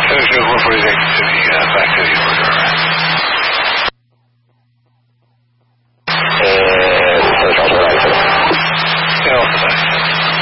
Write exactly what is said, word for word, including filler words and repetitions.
Section one forty-six to the uh, back to the order.